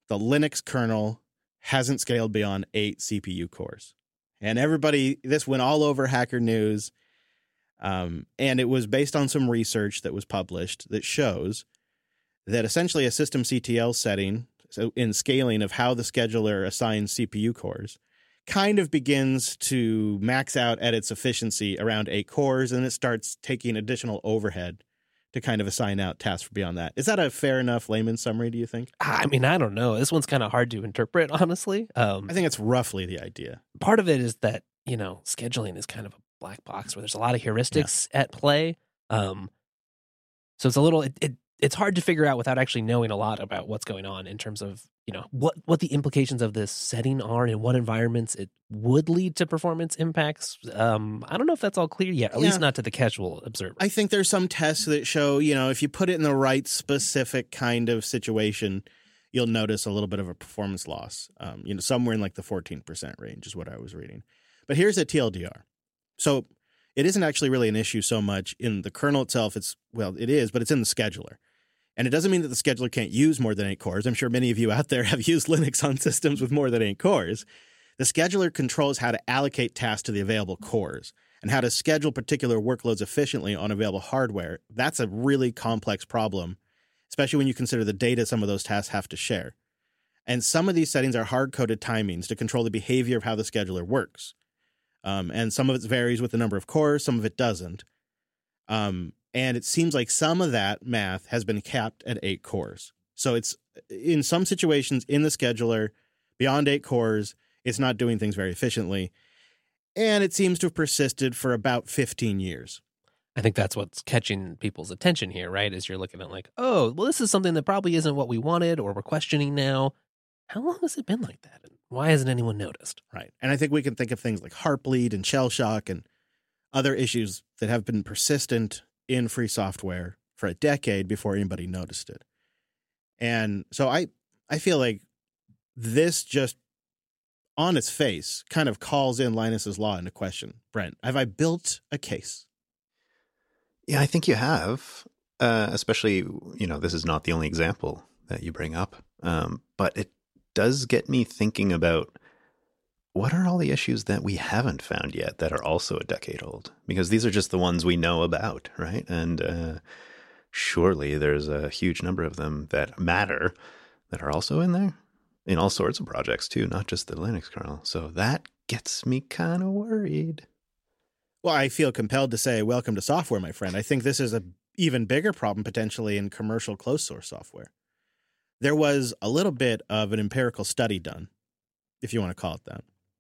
the Linux kernel hasn't scaled beyond 8 CPU cores. And this went all over Hacker News. And it was based on some research that was published that shows that essentially a system CTL setting, so in scaling of how the scheduler assigns CPU cores, kind of begins to max out at its efficiency around 8 cores, and it starts taking additional overhead to kind of assign out tasks beyond that. Is that a fair enough layman's summary, do you think? I mean, I don't know. This one's kind of hard to interpret, honestly. I think it's roughly the idea. Part of it is that, scheduling is kind of a black box where there's a lot of heuristics at play. So it's a little, it's hard to figure out without actually knowing a lot about what's going on in terms of, what the implications of this setting are and what environments it would lead to performance impacts. I don't know if that's all clear yet, at least not to the casual observer. I think there's some tests that show, if you put it in the right specific kind of situation, you'll notice a little bit of a performance loss. Somewhere in like the 14% range is what I was reading. But here's a TLDR. So it isn't actually really an issue so much in the kernel itself. It is, but it's in the scheduler. And it doesn't mean that the scheduler can't use more than 8 cores. I'm sure many of you out there have used Linux on systems with more than 8 cores. The scheduler controls how to allocate tasks to the available cores and how to schedule particular workloads efficiently on available hardware. That's a really complex problem, especially when you consider the data some of those tasks have to share. And some of these settings are hard-coded timings to control the behavior of how the scheduler works. And some of it varies with the number of cores, some of it doesn't. And it seems like some of that math has been capped at 8 cores. So it's in some situations in the scheduler, beyond 8 cores, it's not doing things very efficiently. And it seems to have persisted for about 15 years. I think that's what's catching people's attention here, right? As you're looking at like, oh, well, this is something that probably isn't what we wanted or we're questioning now. How long has it been like that? And why hasn't anyone noticed? Right. And I think we can think of things like Heartbleed and Shell Shock and other issues that have been persistent in free software for a decade before anybody noticed it. And so I feel like this just on its face kind of calls in Linus's Law into question. Brent, have I built a case? Yeah, I think you have, especially, this is not the only example that you bring up, but it does get me thinking about what are all the issues that we haven't found yet that are also a decade old? Because these are just the ones we know about, right? And surely there's a huge number of them that matter that are also in there in all sorts of projects too, not just the Linux kernel. So that gets me kind of worried. Well, I feel compelled to say welcome to software, my friend. I think this is an even bigger problem potentially in commercial closed source software. There was a little bit of an empirical study done, if you want to call it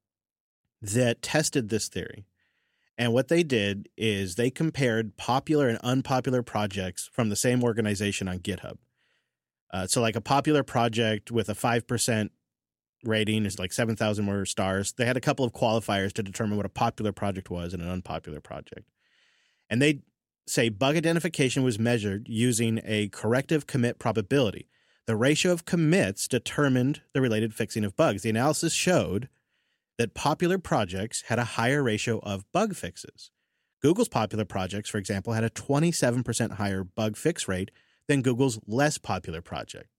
that tested this theory. And what they did is they compared popular and unpopular projects from the same organization on GitHub. So like a popular project with a 5% rating is like 7,000 more stars. They had a couple of qualifiers to determine what a popular project was and an unpopular project. And they say bug identification was measured using a corrective commit probability. The ratio of commits determined the related fixing of bugs. The analysis showed that popular projects had a higher ratio of bug fixes. Google's popular projects, for example, had a 27% higher bug fix rate than Google's less popular project.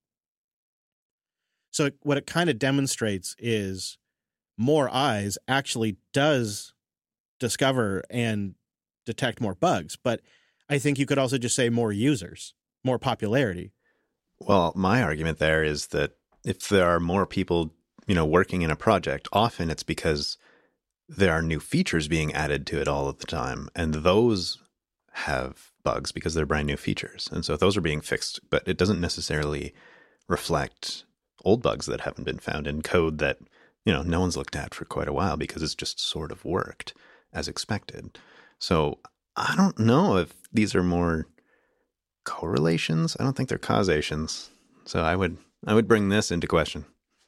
So what it kind of demonstrates is more eyes actually does discover and detect more bugs. But I think you could also just say more users, more popularity. Well, my argument there is that if there are more people working in a project, often it's because there are new features being added to it all of the time. And those have bugs because they're brand new features. And so those are being fixed, but it doesn't necessarily reflect old bugs that haven't been found in code that, no one's looked at for quite a while because it's just sort of worked as expected. So I don't know if these are more correlations. I don't think they're causations. So I would bring this into question.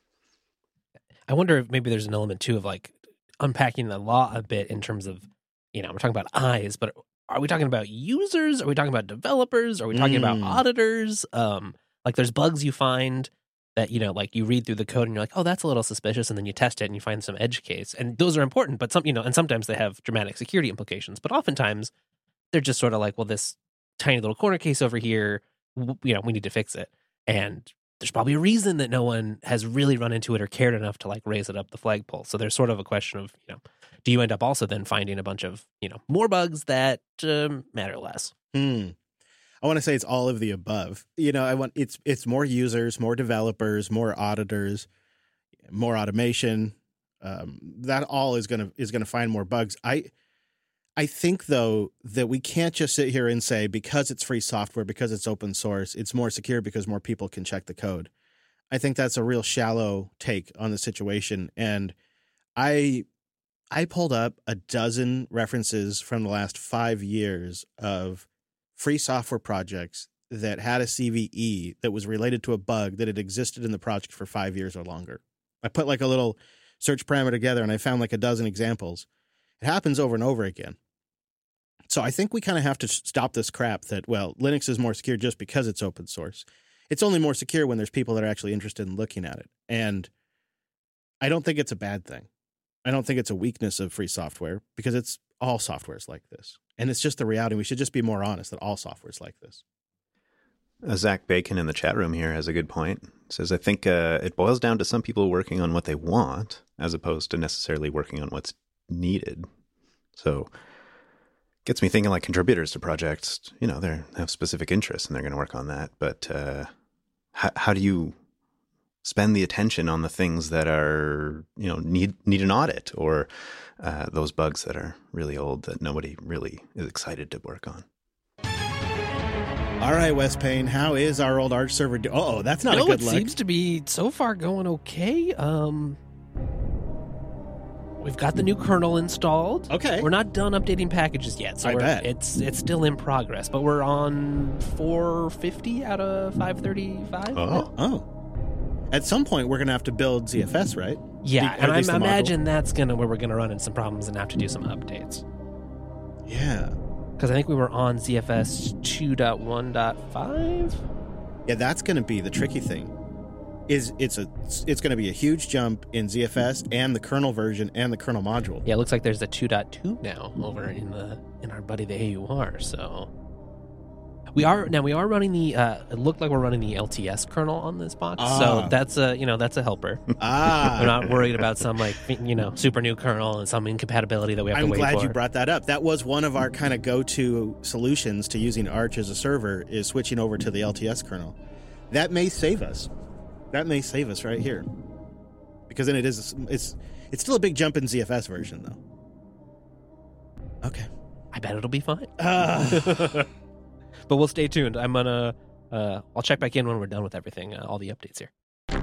I wonder if maybe there's an element too of like unpacking the law a bit in terms of, we're talking about eyes, but are we talking about users? Are we talking about developers? Are we talking about auditors? Like there's bugs you find that, like you read through the code and you're like, oh, that's a little suspicious. And then you test it and you find some edge case. And those are important, but and sometimes they have dramatic security implications. But oftentimes they're just sort of like, well, this tiny little corner case over here, we need to fix it. And there's probably a reason that no one has really run into it or cared enough to like raise it up the flagpole. So there's sort of a question of, do you end up also then finding a bunch of, more bugs that matter less? I want to say it's all of the above. It's more users, more developers, more auditors, more automation. That all is going to find more bugs. I think, though, that we can't just sit here and say because it's free software, because it's open source, it's more secure because more people can check the code. I think that's a real shallow take on the situation. And I pulled up a dozen references from the last 5 years of free software projects that had a CVE that was related to a bug that had existed in the project for 5 years or longer. I put like a little search parameter together and I found like a dozen examples. It happens over and over again. So I think we kind of have to stop this crap that, well, Linux is more secure just because it's open source. It's only more secure when there's people that are actually interested in looking at it. And I don't think it's a bad thing. I don't think it's a weakness of free software because it's all software is like this. And it's just the reality. We should just be more honest that all software is like this. Zach Bacon in the chat room here has a good point. Says, I think it boils down to some people working on what they want as opposed to necessarily working on what's needed. So gets me thinking like contributors to projects, they have specific interests and they're going to work on that. But how do you spend the attention on the things that are, need an audit or those bugs that are really old that nobody really is excited to work on? All right, Wes Payne, how is our old Arch server? Oh, that's not a good look. It seems to be so far going okay. We've got the new kernel installed. Okay. We're not done updating packages yet, so I bet. It's still in progress, but we're on 450 out of 535. Oh. At some point, we're going to have to build ZFS, right? Yeah, Or at least and the I module. imagine that's where we're going to run into some problems and have to do some updates. Yeah. Because I think we were on ZFS 2.1.5. Yeah, that's going to be the tricky thing. It's going to be a huge jump in ZFS and the kernel version and the kernel module. Yeah, it looks like there's a 2.2 now over in our buddy the AUR. So we are running the. It looked like we're running the LTS kernel on this box. So that's a helper. We're not worried about some super new kernel and some incompatibility that we have to wait for. I'm glad you brought that up. That was one of our kind of go-to solutions to using Arch as a server is switching over to the LTS kernel. That may save us. That may save us right here, because then it's still a big jump in ZFS version though. Okay, I bet it'll be fine. But we'll stay tuned. I'm gonna I'll check back in when we're done with everything, all the updates here.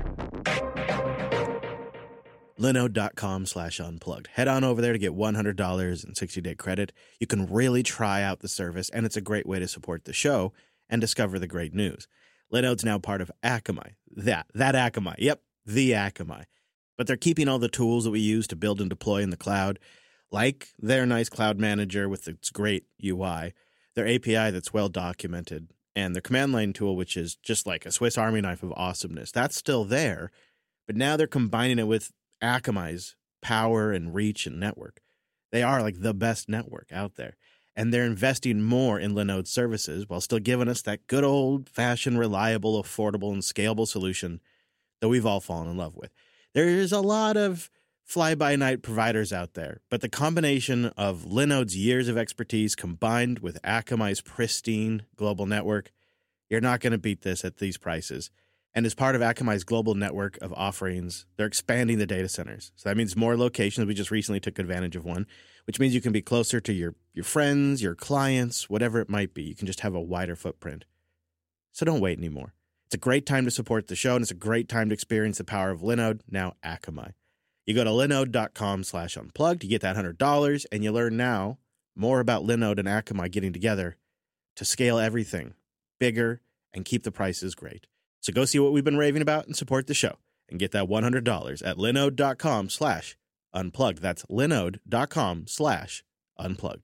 Linode.com/unplugged. Head on over there to get $100 in 60-day credit. You can really try out the service, and it's a great way to support the show and discover the great news. Linode's now part of Akamai. That Akamai. Yep, the Akamai. But they're keeping all the tools that we use to build and deploy in the cloud, like their nice cloud manager with its great UI, their API that's well documented, and their command line tool, which is just like a Swiss Army knife of awesomeness. That's still there, but now they're combining it with Akamai's power and reach and network. They are like the best network out there. And they're investing more in Linode services while still giving us that good old-fashioned, reliable, affordable, and scalable solution that we've all fallen in love with. There's a lot of fly-by-night providers out there, but the combination of Linode's years of expertise combined with Akamai's pristine global network, you're not going to beat this at these prices. And as part of Akamai's global network of offerings, they're expanding the data centers. So that means more locations. We just recently took advantage of one, which means you can be closer to your friends, your clients, whatever it might be. You can just have a wider footprint. So don't wait anymore. It's a great time to support the show, and it's a great time to experience the power of Linode, now Akamai. You go to linode.com/unplugged, you get that $100, and you learn now more about Linode and Akamai getting together to scale everything bigger and keep the prices great. So go see what we've been raving about and support the show and get that $100 at linode.com/unplugged. That's linode.com/unplugged.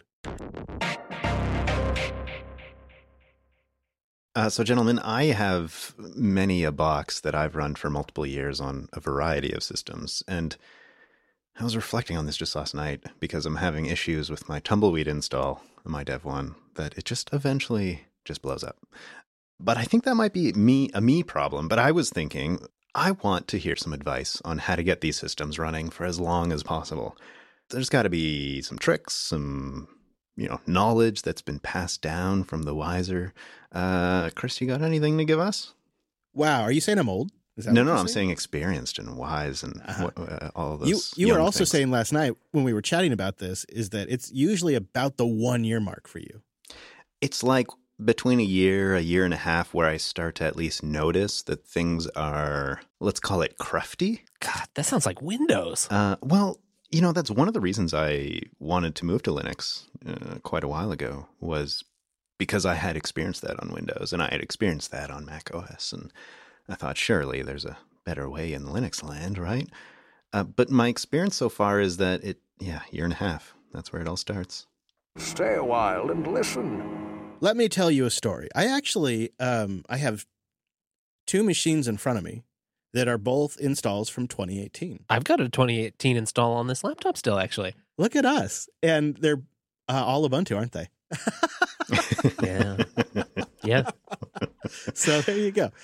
So, gentlemen, I have many a box that I've run for multiple years on a variety of systems. And I was reflecting on this just last night because I'm having issues with my Tumbleweed install on my Dev 1 that it just eventually just blows up. But I think that might be a me problem. But I was thinking, I want to hear some advice on how to get these systems running for as long as possible. There's got to be some tricks, some knowledge that's been passed down from the wiser. Chris, you got anything to give us? Wow, are you saying I'm old? Is that No, what you're I'm saying experienced and wise and all of You those. were also things. saying last night when we were chatting about this is that it's usually about the 1 year mark for you. It's like between a year and a half where I start to at least notice that things are, let's call it crufty. God, that sounds like Windows. Well, that's one of the reasons I wanted to move to Linux quite a while ago, was because I had experienced that on Windows and I had experienced that on Mac OS. And I thought, surely there's a better way in Linux land, right? But my experience so far is that year and a half. That's where it all starts. Stay a while and listen. Let me tell you a story. I actually, I have 2 machines in front of me that are both installs from 2018. I've got a 2018 install on this laptop still, actually. Look at us. And they're all Ubuntu, aren't they? Yeah. Yeah. So there you go.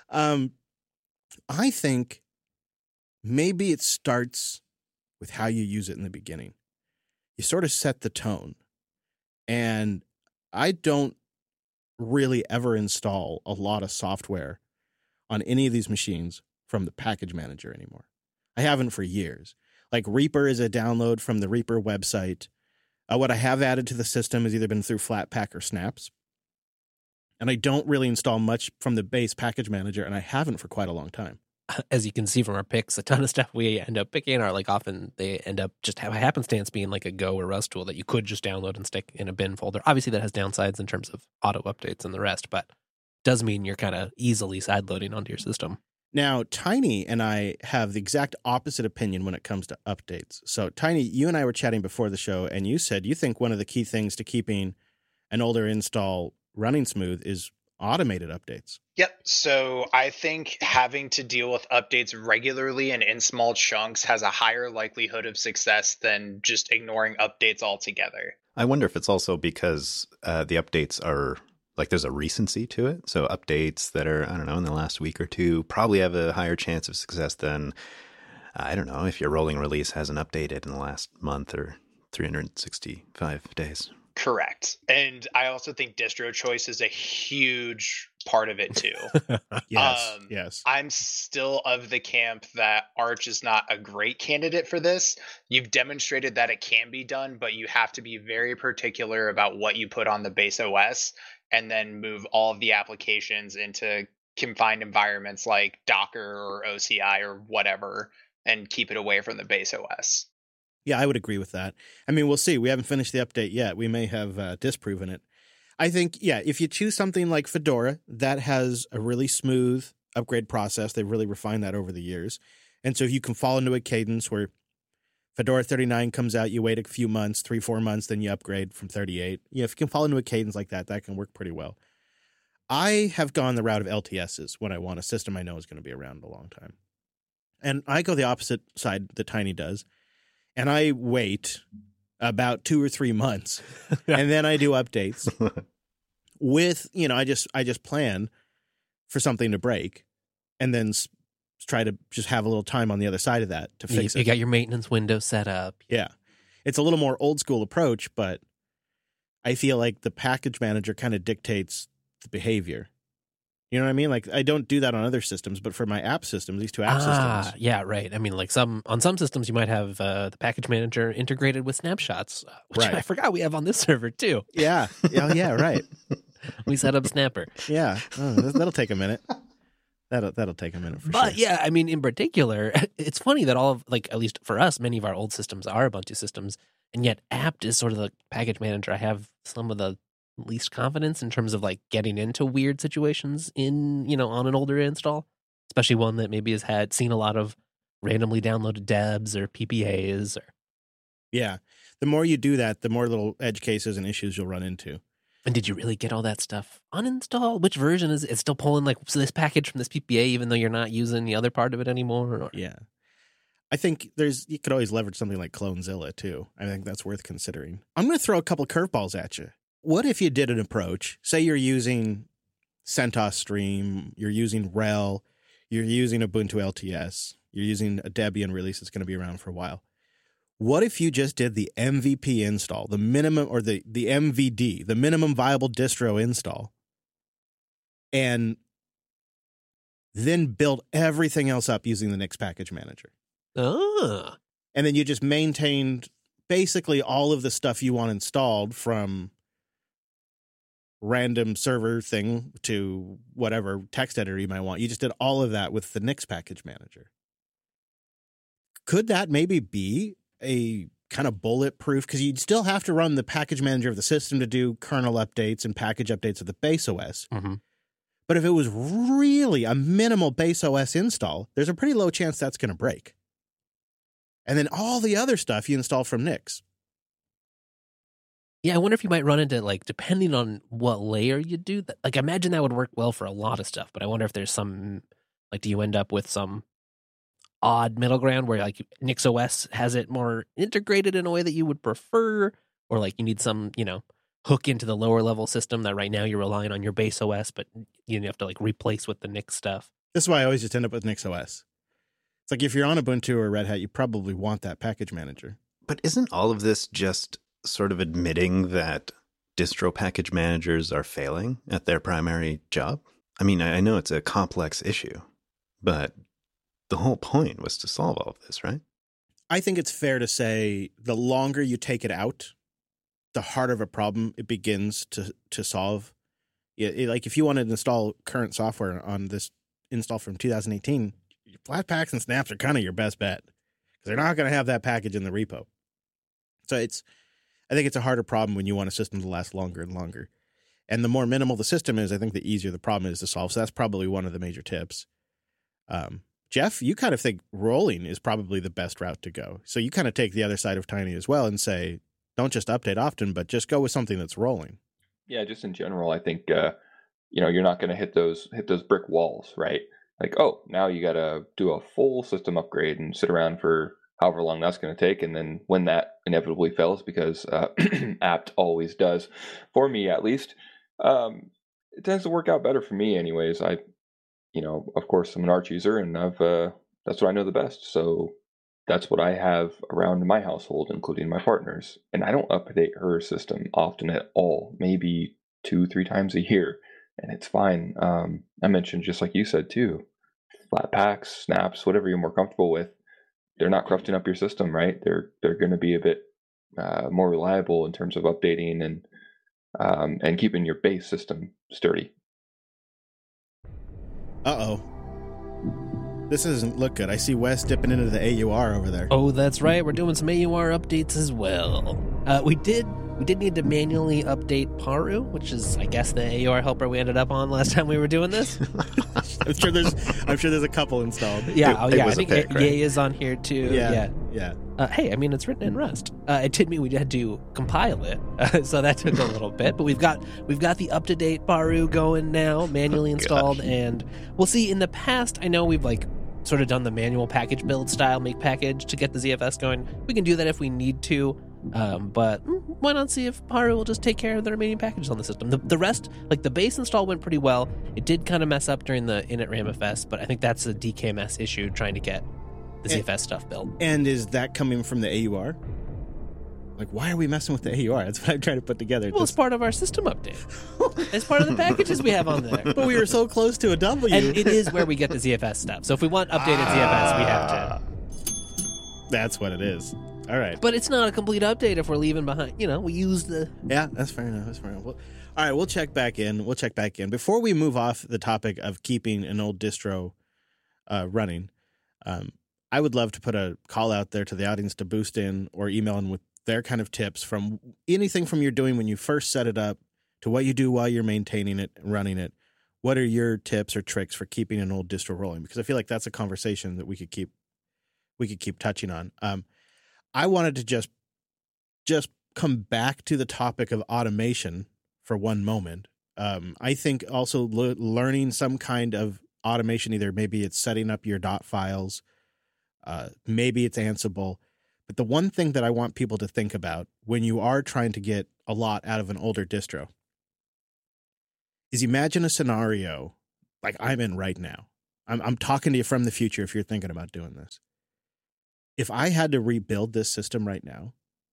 I think maybe it starts with how you use it in the beginning. You sort of set the tone. And I don't really ever install a lot of software on any of these machines from the package manager anymore. I haven't for years. Like Reaper is a download from the Reaper website. What I have added to the system has either been through Flatpak or Snaps. And I don't really install much from the base package manager, and I haven't for quite a long time. As you can see from our picks, a ton of stuff we end up picking are like often they end up just have a happenstance being like a Go or Rust tool that you could just download and stick in a bin folder. Obviously, that has downsides in terms of auto updates and the rest, but does mean you're kind of easily sideloading onto your system. Now, Tiny and I have the exact opposite opinion when it comes to updates. So, Tiny, you and I were chatting before the show, and you said you think one of the key things to keeping an older install running smooth is automated updates. Yep. So I think having to deal with updates regularly and in small chunks has a higher likelihood of success than just ignoring updates altogether. I wonder if it's also because the updates are like there's a recency to it. So updates that are, I don't know, in the last week or two probably have a higher chance of success than, I don't know, if your rolling release hasn't updated in the last month or 365 days. Correct. And I also think distro choice is a huge part of it too. Yes. I'm still of the camp that Arch is not a great candidate for this. You've demonstrated that it can be done, but you have to be very particular about what you put on the base OS and then move all of the applications into confined environments like Docker or OCI or whatever and keep it away from the base OS. Yeah, I would agree with that. I mean, we'll see. We haven't finished the update yet. We may have disproven it. I think, yeah, if you choose something like Fedora, that has a really smooth upgrade process. They've really refined that over the years. And so if you can fall into a cadence where Fedora 39 comes out, you wait a few months, 3-4 months, then you upgrade from 38. If you can fall into a cadence like that, that can work pretty well. I have gone the route of LTSs when I want a system I know is going to be around a long time. And I go the opposite side that Tiny does. And I wait about 2 or 3 months, and then I do updates with, I just plan for something to break, and then try to just have a little time on the other side of that to fix it. You got your maintenance window set up. Yeah. It's a little more old school approach, but I feel like the package manager kind of dictates the behavior. You know what I mean? Like I don't do that on other systems, but for my app systems, these 2 app systems. Yeah, right. I mean, like on some systems, you might have the package manager integrated with snapshots, which Right. I forgot we have on this server too. Yeah. Yeah, right. We set up Snapper. Yeah. Oh, that'll take a minute. That'll take a minute for But sure. yeah, I mean, in particular, it's funny that all of, like, at least for us, many of our old systems are Ubuntu systems, and yet apt is sort of the package manager I have some of the least confidence in terms of like getting into weird situations in, on an older install, especially one that maybe has seen a lot of randomly downloaded debs or PPAs. Yeah. The more you do that, the more little edge cases and issues you'll run into. And did you really get all that stuff uninstalled? Which version is it? Still pulling like this package from this PPA, even though you're not using the other part of it anymore? Or? Yeah. I think you could always leverage something like Clonezilla too. I think that's worth considering. I'm going to throw a couple curveballs at you. What if you did an approach, say you're using CentOS Stream, you're using RHEL, you're using Ubuntu LTS, you're using a Debian release that's going to be around for a while. What if you just did the MVP install, the minimum, or the MVD, the minimum viable distro install, and then build everything else up using the Nix package manager? Ah. And then you just maintained basically all of the stuff you want installed, from random server thing to whatever text editor you might want. You just did all of that with the Nix package manager. Could that maybe be a kind of bulletproof? Because you'd still have to run the package manager of the system to do kernel updates and package updates of the base OS. Mm-hmm. But if it was really a minimal base OS install, there's a pretty low chance that's going to break. And then all the other stuff you install from Nix. Yeah, I wonder if you might run into, like, depending on what layer you do, that, like, I imagine that would work well for a lot of stuff, but I wonder if there's some, like, do you end up with some odd middle ground where, like, NixOS has it more integrated in a way that you would prefer, or, like, you need some, you know, hook into the lower level system that right now you're relying on your base OS, but you have to, like, replace with the Nix stuff. This is why I always just end up with NixOS. It's like if you're on Ubuntu or Red Hat, you probably want that package manager. But isn't all of this just sort of admitting that distro package managers are failing at their primary job? I mean, I know it's a complex issue, but the whole point was to solve all of this, right? I think it's fair to say the longer you take it out, the harder of a problem it begins to solve. Like if you want to install current software on this install from 2018, Flatpaks and snaps are kind of your best bet because they're not going to have that package in the repo. So I think it's a harder problem when you want a system to last longer and longer. And the more minimal the system is, I think the easier the problem is to solve. So that's probably one of the major tips. Jeff, you kind of think rolling is probably the best route to go. So you kind of take the other side of Tiny as well and say, don't just update often, but just go with something that's rolling. Yeah, just in general, I think you're not going to hit those brick walls, right? Like, oh, now you got to do a full system upgrade and sit around for however long that's going to take. And then when that inevitably fails, because apt always does, for me at least, it tends to work out better for me anyways. Of course, I'm an Arch user, and that's what I know the best. So that's what I have around in my household, including my partner's. And I don't update her system often at all, maybe 2-3 times a year. And it's fine. I mentioned, just like you said too, Flatpaks, snaps, whatever you're more comfortable with, they're not corrupting up your system, right? They're going to be a bit more reliable in terms of updating and keeping your base system sturdy. Uh-oh. This doesn't look good. I see Wes dipping into the AUR over there. Oh, that's right. We're doing some AUR updates as well. We did need to manually update Paru, which is, I guess, the AUR helper we ended up on last time we were doing this. I'm sure there's a couple installed. Yeah, It I was a think pick, right? Yay is on here too. Yeah. Hey, I mean, it's written in Rust. It did mean we had to compile it, so that took a little bit. But we've got the up-to-date Paru going now, manually installed, and we'll see. In the past, I know we've sort of done the manual package build style, make package to get the ZFS going. We can do that if we need to, but why not see if Paru will just take care of the remaining packages on the system? The rest, like the base install, went pretty well. It did kind of mess up during the init ramfs, but I think that's a DKMS issue trying to get the ZFS stuff built. And is that coming from the AUR? Like, why are we messing with the AUR? That's what I'm trying to put together. Well, it's part of our system update. It's part of the packages we have on there. But we were so close to a W. And it is where we get the ZFS stuff. So if we want updated ZFS, we have to. That's what it is. All right. But it's not a complete update if we're leaving behind. We use the... Yeah, that's fair enough. Well, all right, we'll check back in. Before we move off the topic of keeping an old distro running, I would love to put a call out there to the audience to boost in or email in with their kind of tips from anything from you're doing when you first set it up to what you do while you're maintaining it and running it. What are your tips or tricks for keeping an old distro rolling? Because I feel like that's a conversation that we could keep touching on. I wanted to just come back to the topic of automation for one moment. I think also learning some kind of automation, either maybe it's setting up your dot files, maybe it's Ansible. But the one thing that I want people to think about when you are trying to get a lot out of an older distro is imagine a scenario like I'm in right now. I'm talking to you from the future if you're thinking about doing this. If I had to rebuild this system right now,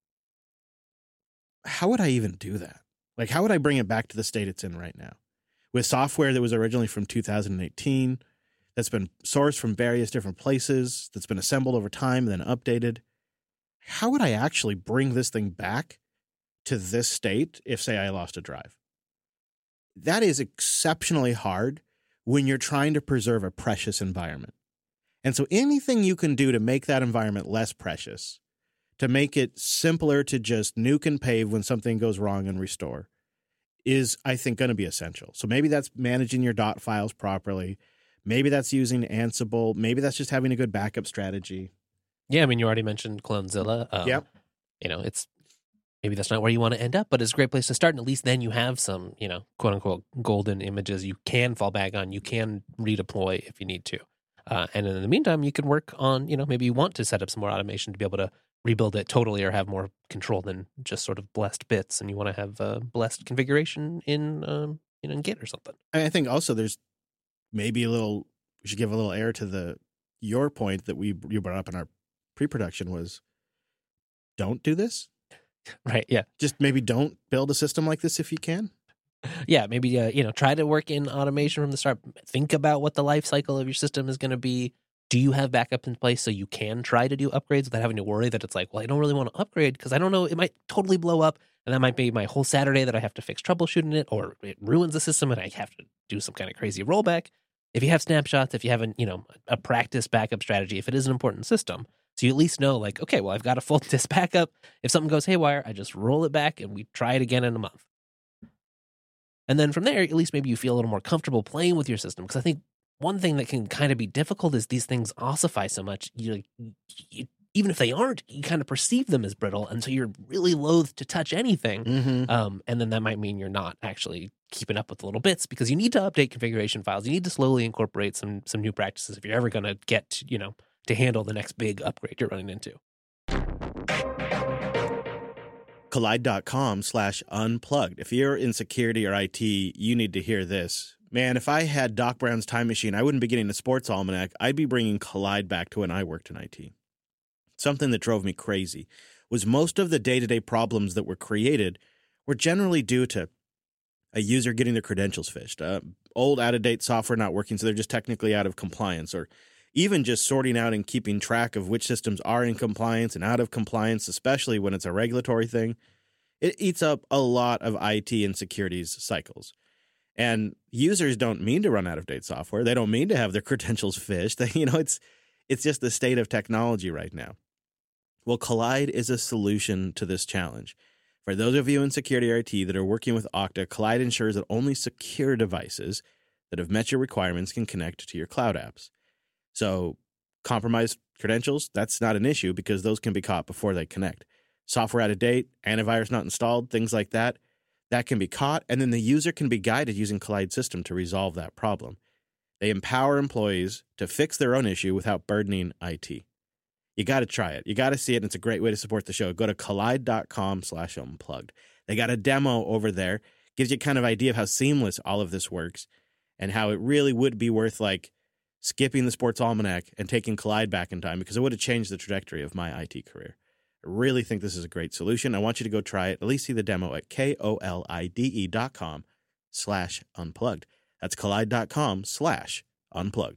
how would I even do that? Like, how would I bring it back to the state it's in right now? With software that was originally from 2018, that's been sourced from various different places, that's been assembled over time, then updated. How would I actually bring this thing back to this state if, say, I lost a drive? That is exceptionally hard when you're trying to preserve a precious environment. And so anything you can do to make that environment less precious, to make it simpler to just nuke and pave when something goes wrong and restore, is, I think, going to be essential. So maybe that's managing your dot files properly. Maybe that's using Ansible. Maybe that's just having a good backup strategy. Yeah, I mean, you already mentioned Clonezilla. Yep. It's maybe that's not where you want to end up, but it's a great place to start. And at least then you have some, quote unquote, golden images you can fall back on. You can redeploy if you need to. And in the meantime, you can work on, maybe you want to set up some more automation to be able to rebuild it totally or have more control than just sort of blessed bits. And you want to have blessed configuration in Git or something. I think also there's maybe we should give a little air to your point that you brought up in our pre-production was don't do this. Right. Yeah. Just maybe don't build a system like this if you can. Yeah. Maybe, try to work in automation from the start. Think about what the life cycle of your system is going to be. Do you have backup in place so you can try to do upgrades without having to worry that it's like, well, I don't really want to upgrade because I don't know, it might totally blow up. And that might be my whole Saturday that I have to fix troubleshooting it, or it ruins the system and I have to do some kind of crazy rollback. If you have snapshots, if you have a practice backup strategy, if it is an important system, so you at least know, like, okay, well, I've got a full disk backup. If something goes haywire, I just roll it back and we try it again in a month. And then from there, at least maybe you feel a little more comfortable playing with your system. Because I think one thing that can kind of be difficult is these things ossify so much. You even if they aren't, you kind of perceive them as brittle. And so you're really loath to touch anything. Mm-hmm. And then that might mean you're not actually keeping up with the little bits because you need to update configuration files. You need to slowly incorporate some new practices if you're ever going to get, to handle the next big upgrade you're running into. Kolide.com/unplugged. If you're in security or IT, you need to hear this. Man, if I had Doc Brown's time machine, I wouldn't be getting a sports almanac. I'd be bringing Kolide back to when I worked in IT. Something that drove me crazy was most of the day-to-day problems that were created were generally due to a user getting their credentials phished, old, out-of-date software not working, so they're just technically out of compliance, or even just sorting out and keeping track of which systems are in compliance and out of compliance, especially when it's a regulatory thing. It eats up a lot of IT and security's cycles. And users don't mean to run out-of-date software. They don't mean to have their credentials phished. It's just the state of technology right now. Well, Kolide is a solution to this challenge. For those of you in security or IT that are working with Okta, Kolide ensures that only secure devices that have met your requirements can connect to your cloud apps. So compromised credentials, that's not an issue because those can be caught before they connect. Software out of date, antivirus not installed, things like that can be caught, and then the user can be guided using Kolide's system to resolve that problem. They empower employees to fix their own issue without burdening IT. You got to try it. You got to see it, and it's a great way to support the show. Go to Kolide.com/unplugged. They got a demo over there. Gives you kind of idea of how seamless all of this works and how it really would be worth skipping the sports almanac and taking Kolide back in time because it would have changed the trajectory of my IT career. I really think this is a great solution. I want you to go try it. At least see the demo at kolide.com/unplugged. That's kolide.com/unplugged.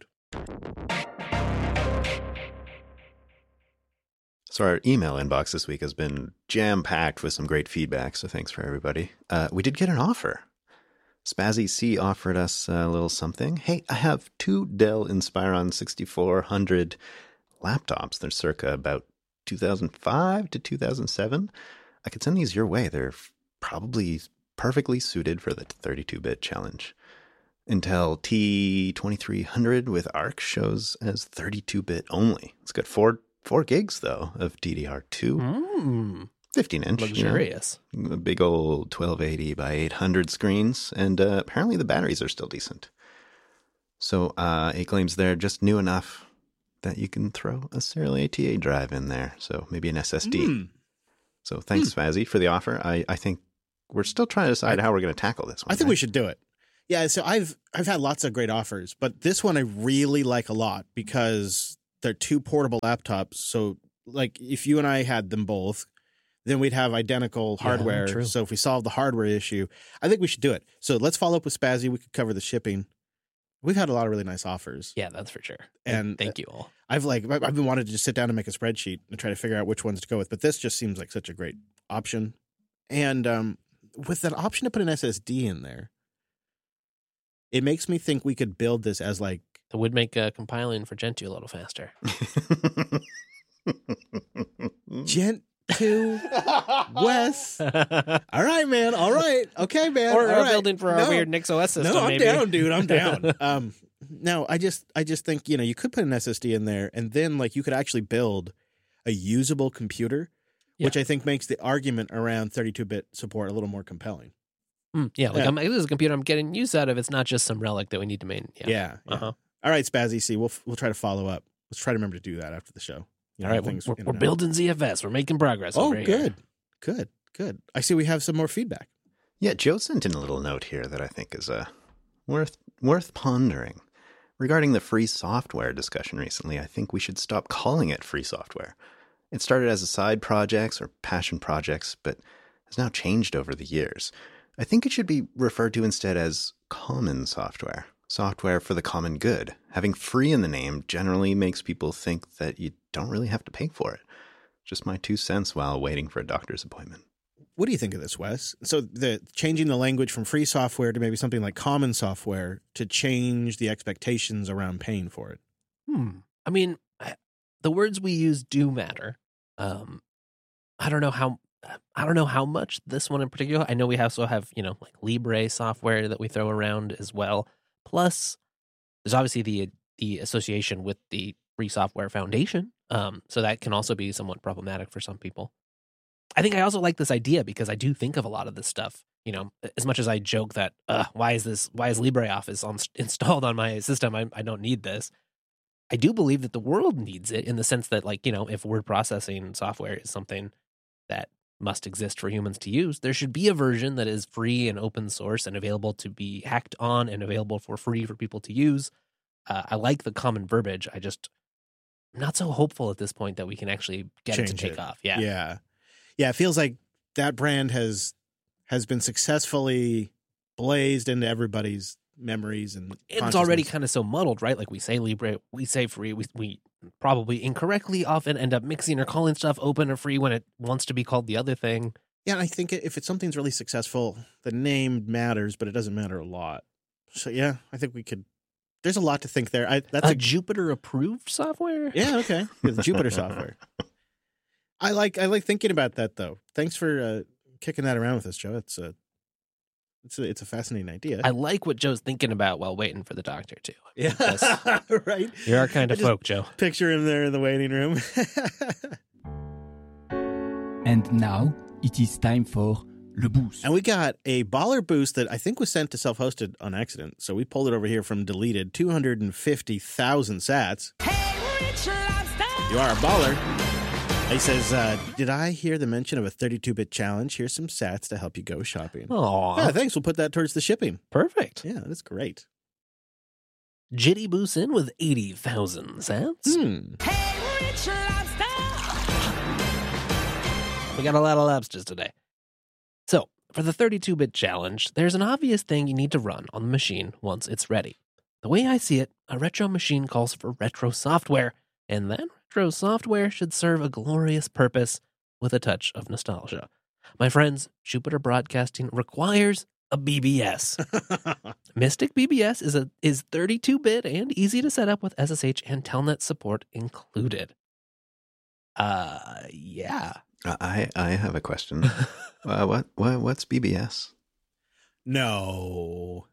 So our email inbox this week has been jam-packed with some great feedback, so thanks for everybody. We did get an offer. Spazzy C offered us a little something. Hey, I have 2 Dell Inspiron 6400 laptops. They're circa about 2005 to 2007. I could send these your way. They're probably perfectly suited for the 32-bit challenge. Intel T2300 with ARC shows as 32-bit only. It's got 4 gigs, though, of DDR2. 15-inch. Luxurious. A big old 1280 by 800 screens. And apparently the batteries are still decent. So it claims they're just new enough that you can throw a serial ATA drive in there. So maybe an SSD. So thanks, Fazzy, for the offer. I think we're still trying to decide how we're going to tackle this one. I think we should do it. Yeah, so I've had lots of great offers, but this one I really like a lot because they're two portable laptops. So like if you and I had them both, then we'd have identical hardware. true. So if we solve the hardware issue, I think we should do it. So let's follow up with Spazzy. We could cover the shipping. We've had a lot of really nice offers. Yeah, that's for sure. And thank you all. I've been wanting to just sit down and make a spreadsheet and try to figure out which ones to go with, but this just seems like such a great option. And with that option to put an SSD in there, it makes me think we could build this as like It would make compiling for Gentoo a little faster. Gent 2 Wes. All right, man. All right. Okay, man. Or all right. building for our weird NixOS system. No, I'm maybe. down, dude. I'm down. No, I just think, you could put an SSD in there and then like you could actually build a usable computer, which I think makes the argument around 32-bit support a little more compelling. Yeah, like this is a computer I'm getting use out of. It's not just some relic that we need to maintain. Yeah. Uh-huh. All right, Spazzy C. We'll try to follow up. Let's try to remember to do that after the show. All right, we're building ZFS. We're making progress. Oh, over here. good. I see we have some more feedback. Yeah, Joe sent in a little note here that I think is worth pondering. Regarding the free software discussion recently, I think we should stop calling it free software. It started as a side projects or passion projects, but has now changed over the years. I think it should be referred to instead as common software. Software for the common good. Having free in the name generally makes people think that you don't really have to pay for it. Just my 2 cents while waiting for a doctor's appointment. What do you think of this, Wes? So the changing the language from free software to maybe something like common software to change the expectations around paying for it. I mean, the words we use do matter. I don't know how much this one in particular. I know we also have, like Libre software that we throw around as well. Plus, there's obviously the association with the Free Software Foundation. So that can also be somewhat problematic for some people. I think I also like this idea because I do think of a lot of this stuff. As much as I joke that why is LibreOffice installed on my system? I don't need this. I do believe that the world needs it in the sense that, like, if word processing software is something that must exist for humans to use, there should be a version that is free and open source and available to be hacked on and available for free for people to use. I like the common verbiage. I'm not so hopeful at this point that we can actually get it to take off. Yeah. It feels like that brand has been successfully blazed into everybody's memories, and it's already kind of so muddled, right? Like we say Libre, we say free, we probably incorrectly often end up mixing or calling stuff open or free when it wants to be called the other thing. Yeah, and I think if it's something's really successful, the name matters, but it doesn't matter a lot. So yeah, I think we could. There's a lot to think there. That's a Jupyter approved software. Yeah, okay, the Jupyter software. I like thinking about that though. Thanks for kicking that around with us, Joe. It's a fascinating idea. I like what Joe's thinking about while waiting for the doctor too. Yeah, right. You're our kind of folk, Joe. Picture him there in the waiting room. And now it is time for Le Boost. And we got a baller boost that I think was sent to self-hosted on accident. So we pulled it over here from deleted 250,000 sats. Hey, Rich Lobster! You are a baller. He says, did I hear the mention of a 32-bit challenge? Here's some sats to help you go shopping. Aw. Yeah, thanks. We'll put that towards the shipping. Perfect. Yeah, that's great. Jitty boosts in with 80,000 sats. Hey, Rich Lobster! We got a lot of lobsters today. So, for the 32-bit challenge, there's an obvious thing you need to run on the machine once it's ready. The way I see it, a retro machine calls for retro software, and that retro software should serve a glorious purpose with a touch of nostalgia. My friends, Jupiter Broadcasting requires a BBS. Mystic BBS is 32-bit and easy to set up with SSH and Telnet support included. Yeah. I have a question. What's BBS? No.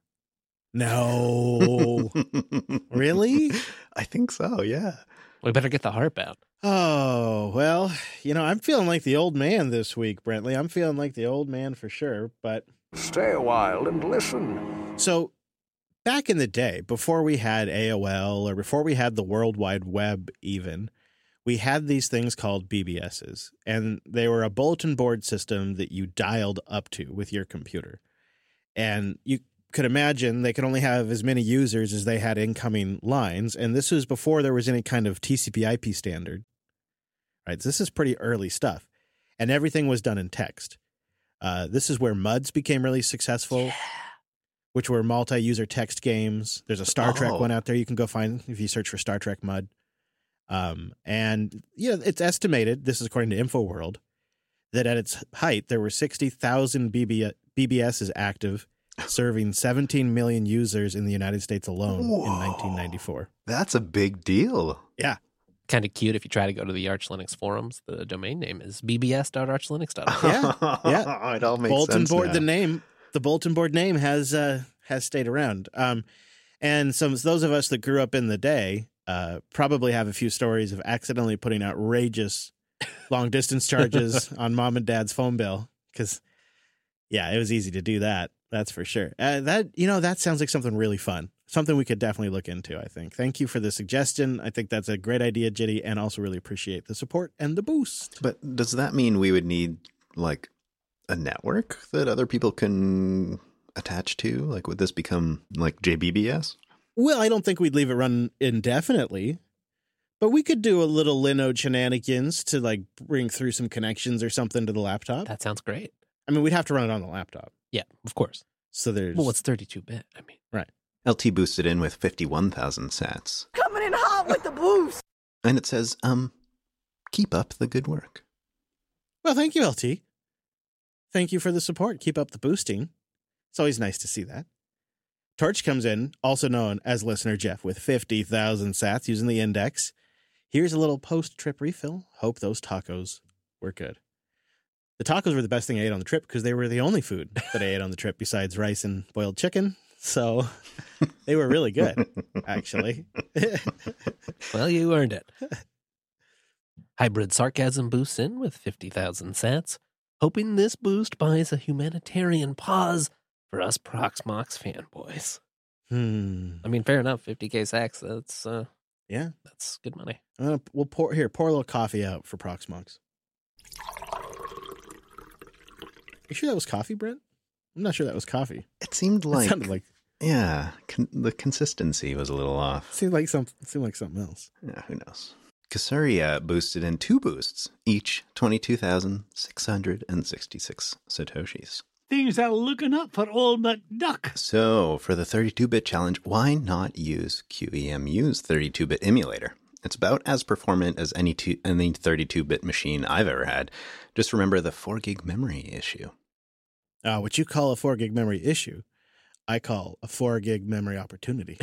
Really? I think so, yeah. We better get the harp out. Oh, well, I'm feeling like the old man this week, Brentley. I'm feeling like the old man for sure, but... Stay a while and listen. So, back in the day, before we had AOL or before we had the World Wide Web even, we had these things called BBSs, and they were a bulletin board system that you dialed up to with your computer. And you could imagine, they could only have as many users as they had incoming lines. And this was before there was any kind of TCP/IP standard. Right? So this is pretty early stuff. And everything was done in text. This is where MUDs became really successful, which were multi-user text games. There's a Star Trek one out there you can go find if you search for Star Trek MUD. And it's estimated, this is according to InfoWorld, that at its height, there were 60,000 BBSs active, serving 17 million users in the United States alone in 1994. That's a big deal. Yeah. Kind of cute if you try to go to the Arch Linux forums. The domain name is bbs.archlinux.org. Yeah. It all makes Bulletin sense board, now. the bulletin board name has stayed around. And those of us that grew up in the day probably have a few stories of accidentally putting outrageous long distance charges on mom and dad's phone bill. Because, it was easy to do that. That's for sure. That sounds like something really fun. Something we could definitely look into, I think. Thank you for the suggestion. I think that's a great idea, Jitty, and also really appreciate the support and the boost. But does that mean we would need, like, a network that other people can attach to? Like, would this become, like, JBBS? Well, I don't think we'd leave it run indefinitely. But we could do a little Linode shenanigans to, like, bring through some connections or something to the laptop. That sounds great. I mean, we'd have to run it on the laptop. Yeah, of course. So there's... Well, it's 32-bit. I mean... Right. LT boosted in with 51,000 sats. Coming in hot with the boost. And it says, keep up the good work. Well, thank you, LT. Thank you for the support. Keep up the boosting. It's always nice to see that. Torch comes in, also known as Listener Jeff, with 50,000 sats using the index. Here's a little post-trip refill. Hope those tacos were good. The tacos were the best thing I ate on the trip because they were the only food that I ate on the trip besides rice and boiled chicken. So they were really good, actually. Well, you earned it. Hybrid Sarcasm boosts in with 50,000 sats, hoping this boost buys a humanitarian pause for us Proxmox fanboys. I mean, fair enough. 50K sacks, that's that's good money. We'll pour a little coffee out for Proxmox. You sure that was coffee, Brent? I'm not sure that was coffee. It seemed like... It sounded like... Yeah, the consistency was a little off. Seemed like something else. Yeah, who knows? Kasuria boosted in 2 boosts, each 22,666 satoshis. Things are looking up for old McDuck. So, for the 32-bit challenge, why not use QEMU's 32-bit emulator? It's about as performant as any 32-bit machine I've ever had. Just remember the 4 gig memory issue. What you call a 4 gig memory issue, I call a 4 gig memory opportunity.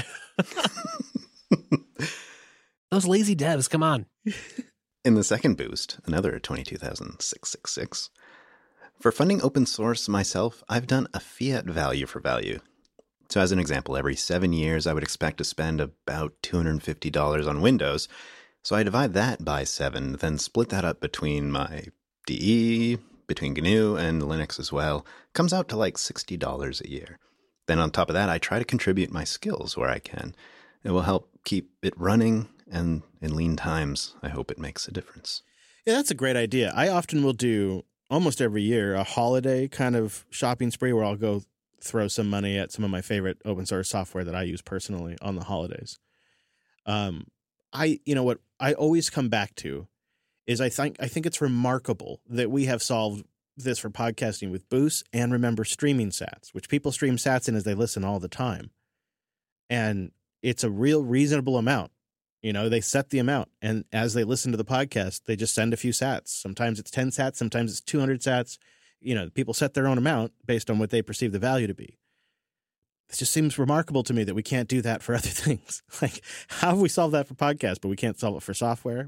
Those lazy devs, come on. In the second boost, another 22,666. For funding open source myself, I've done a fiat value for value. So as an example, every 7 years, I would expect to spend about $250 on Windows. So I divide that by 7, then split that up between my DE, between GNU, and Linux as well. Comes out to like $60 a year. Then on top of that, I try to contribute my skills where I can. It will help keep it running, and in lean times, I hope it makes a difference. Yeah, that's a great idea. I often will do, almost every year, a holiday kind of shopping spree where I'll go throw some money at some of my favorite open source software that I use personally on the holidays. What I always come back to is I think it's remarkable that we have solved this for podcasting with Boost and remember streaming sats, which people stream sats in as they listen all the time. And it's a real reasonable amount. They set the amount, and as they listen to the podcast, they just send a few sats. Sometimes it's 10 sats, sometimes it's 200 sats. People set their own amount based on what they perceive the value to be. It just seems remarkable to me that we can't do that for other things. Like, how have we solved that for podcasts, but we can't solve it for software?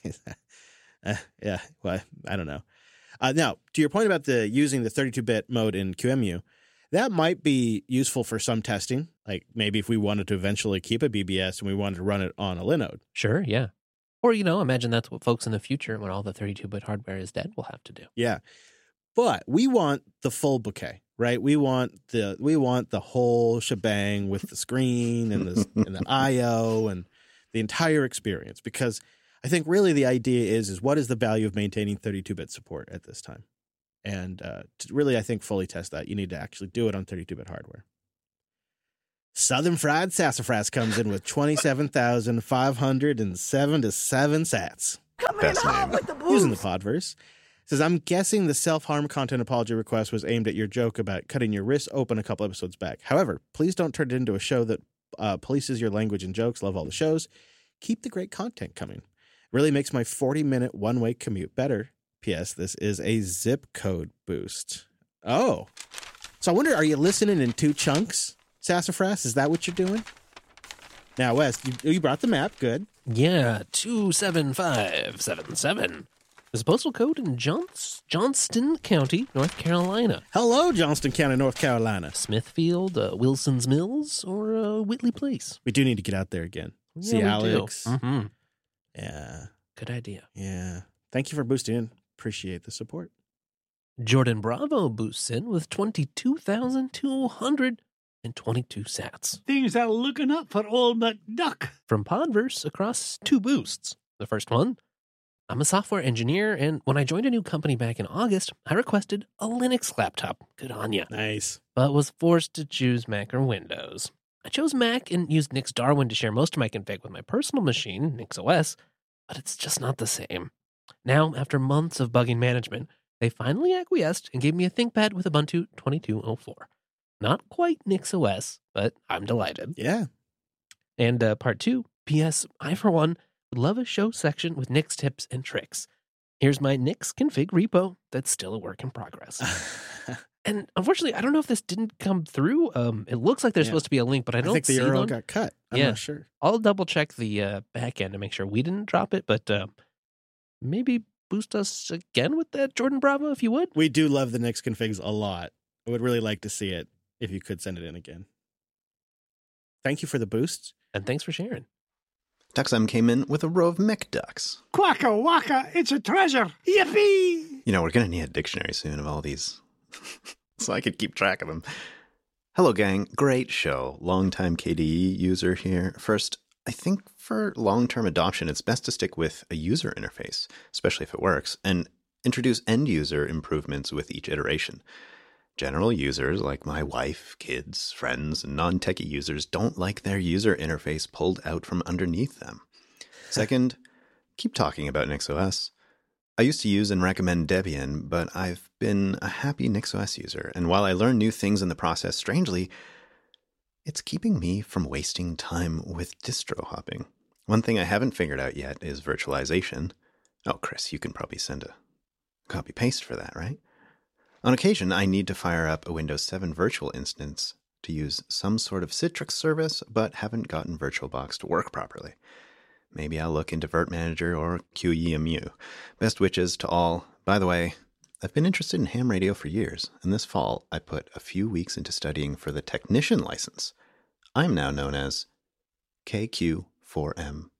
Yeah, well, I don't know. Now, to your point about using the 32-bit mode in QEMU, that might be useful for some testing. Like maybe if we wanted to eventually keep a BBS and we wanted to run it on a Linode. Sure, yeah. Or, imagine that's what folks in the future, when all the 32-bit hardware is dead, will have to do. Yeah. But we want the full bouquet, right? We want the whole shebang with the screen and the I/O and the entire experience, because I think really the idea is what is the value of maintaining 32-bit support at this time? And to really, I think, fully test that, you need to actually do it on 32-bit hardware. Southern Fried Sassafras comes in with 27,577 sats. Come Best in hot name. with the Using the boost. Podverse. Says, I'm guessing the self-harm content apology request was aimed at your joke about cutting your wrists open a couple episodes back. However, please don't turn it into a show that polices your language and jokes. Love all the shows. Keep the great content coming. Really makes my 40-minute one-way commute better. P.S. This is a zip code boost. Oh. So I wonder, are you listening in 2 chunks, Sassafras? Is that what you're doing? Now, Wes, you brought the map. Good. Yeah, 27577. There's a postal code in Johnston County, North Carolina. Hello, Johnston County, North Carolina. Smithfield, Wilson's Mills, or Whitley Place. We do need to get out there again. Yeah, See we do. Alex. Mm-hmm. Yeah. Good idea. Yeah. Thank you for boosting in. Appreciate the support. Jordan Bravo boosts in with 22,222 sats. Things are looking up for old McDuck. From Podverse across 2 boosts. The first one, I'm a software engineer, and when I joined a new company back in August, I requested a Linux laptop. Good on ya. Nice. But was forced to choose Mac or Windows. I chose Mac and used Nix Darwin to share most of my config with my personal machine, NixOS, but it's just not the same. Now, after months of bugging management, they finally acquiesced and gave me a ThinkPad with Ubuntu 2204. Not quite NixOS, but I'm delighted. Yeah. And part 2, P.S. I, for one, would love a show section with Nix tips and tricks. Here's my Nix config repo that's still a work in progress. And unfortunately, I don't know if this didn't come through. It looks like there's supposed to be a link, but I don't think the see URL one. got cut. I'm Yeah. not sure. I'll double check the back end to make sure we didn't drop it, but maybe boost us again with that, Jordan Bravo, if you would. We do love the Nix configs a lot. I would really like to see it if you could send it in again. Thank you for the boost. And thanks for sharing. DuxM came in with a row of McDucks. Quacka wacka, it's a treasure. Yippee! You know, we're going to need a dictionary soon of all these, so I could keep track of them. Hello, gang. Great show. Longtime KDE user here. First, I think for long-term adoption, it's best to stick with a user interface, especially if it works, and introduce end-user improvements with each iteration. General users like my wife, kids, friends, and non-techie users don't like their user interface pulled out from underneath them. Second, keep talking about NixOS. I used to use and recommend Debian, but I've been a happy NixOS user, and while I learn new things in the process, strangely, it's keeping me from wasting time with distro hopping. One thing I haven't figured out yet is virtualization. Oh, Chris, you can probably send a copy-paste for that, right? On occasion, I need to fire up a Windows 7 virtual instance to use some sort of Citrix service, but haven't gotten VirtualBox to work properly. Maybe I'll look into VirtManager or QEMU. Best wishes to all. By the way, I've been interested in ham radio for years, and this fall I put a few weeks into studying for the technician license. I'm now known as KQ4MAJ.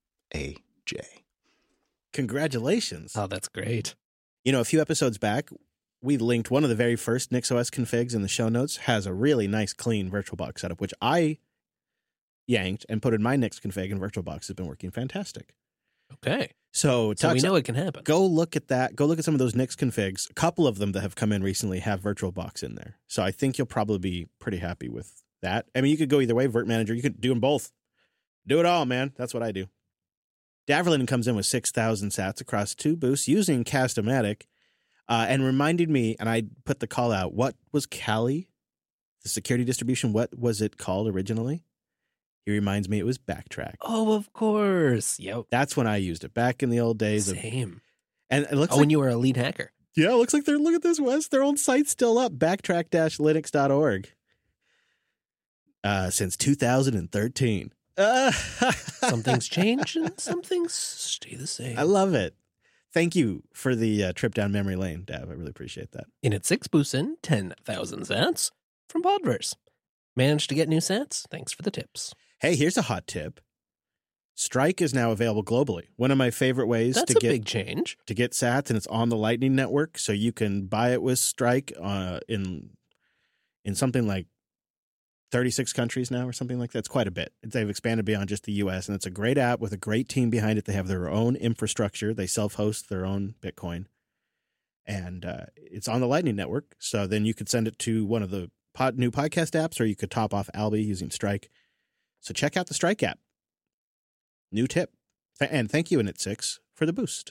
Congratulations. Oh, that's great. You know, a few episodes back, we linked one of the very first NixOS configs in the show notes, has a really nice, clean VirtualBox setup, which I yanked and put in my Nix config, and VirtualBox has been working fantastic. Okay. So we know it can happen. Go look at that. Go look at some of those Nix configs. A couple of them that have come in recently have VirtualBox in there. So I think you'll probably be pretty happy with that. I mean, you could go either way, VirtManager. You could do them both. Do it all, man. That's what I do. Daverlin comes in with 6,000 sats across 2 boosts using Cast-O-Matic. And reminded me, and I put the call out, what was Kali? The security distribution, what was it called originally? He reminds me it was Backtrack. Oh, of course. Yep. That's when I used it, back in the old days. Same. And it looks when you were a lead hacker. Yeah, it looks like look at this, Wes. Their old site's still up, backtrack-linux.org. Since 2013. Some things change and some things stay the same. I love it. Thank you for the trip down memory lane, Dav. I really appreciate that. In its 6 boosts in 10,000 sats from Podverse. Managed to get new sats? Thanks for the tips. Hey, here's a hot tip. Strike is now available globally. One of my favorite ways That's to a get big change. To get sats, and it's on the Lightning Network, so you can buy it with Strike in something like 36 countries now or something like that. It's quite a bit. They've expanded beyond just the U.S., and it's a great app with a great team behind it. They have their own infrastructure. They self-host their own Bitcoin, and it's on the Lightning Network, so then you could send it to one of the new podcast apps, or you could top off Alby using Strike. So check out the Strike app. New tip. And thank you, Init6, for the boost.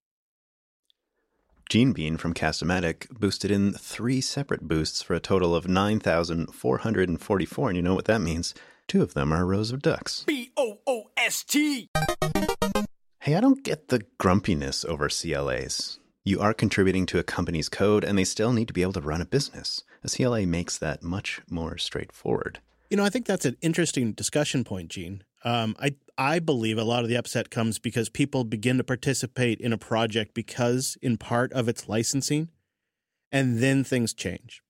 Gene Bean from Castomatic boosted in 3 separate boosts for a total of 9,444, and you know what that means. 2 of them are rows of ducks. B-O-O-S-T! Hey, I don't get the grumpiness over CLAs. You are contributing to a company's code, and they still need to be able to run a business. A CLA makes that much more straightforward. You know, I think that's an interesting discussion point, Gene. I believe a lot of the upset comes because people begin to participate in a project because, in part, of its licensing, and then things change.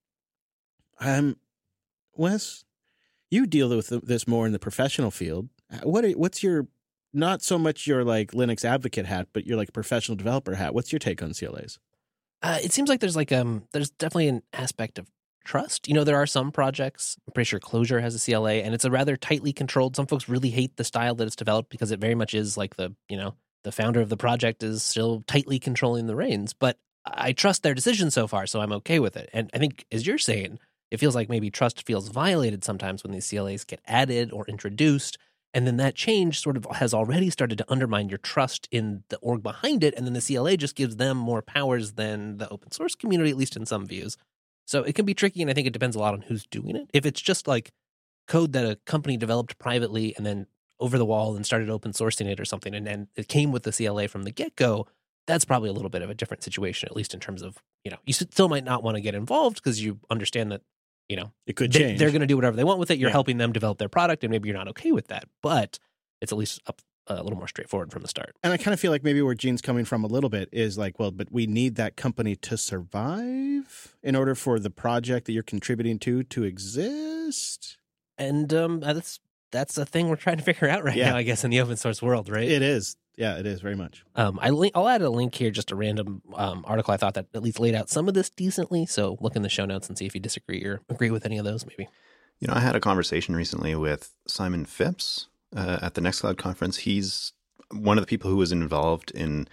Wes, you deal with this more in the professional field. What's your, not so much your like Linux advocate hat, but your like professional developer hat? What's your take on CLAs? It seems like there's there's definitely an aspect of trust. You know, there are some projects, I'm pretty sure Clojure has a CLA, and it's a rather tightly controlled. Some folks really hate the style that it's developed because it very much is like the founder of the project is still tightly controlling the reins. But I trust their decision so far, so I'm okay with it. And I think, as you're saying, it feels like maybe trust feels violated sometimes when these CLAs get added or introduced. And then that change sort of has already started to undermine your trust in the org behind it. And then the CLA just gives them more powers than the open source community, at least in some views. So it can be tricky, and I think it depends a lot on who's doing it. If it's just like code that a company developed privately and then over the wall and started open sourcing it or something, and then it came with the CLA from the get-go, that's probably a little bit of a different situation, at least in terms of, you still might not want to get involved because you understand that, it could change. They're going to do whatever they want with it. You're helping them develop their product, and maybe you're not okay with that. But it's at least a little more straightforward from the start. And I kind of feel like maybe where Gene's coming from a little bit is like, well, but we need that company to survive in order for the project that you're contributing to exist. And that's a thing we're trying to figure out right now, I guess, in the open source world, right? It is. Yeah, it is very much. I'll add a link here, just a random article I thought that at least laid out some of this decently. So look in the show notes and see if you disagree or agree with any of those, maybe. I had a conversation recently with Simon Phipps at the Nextcloud conference. He's one of the people who was involved in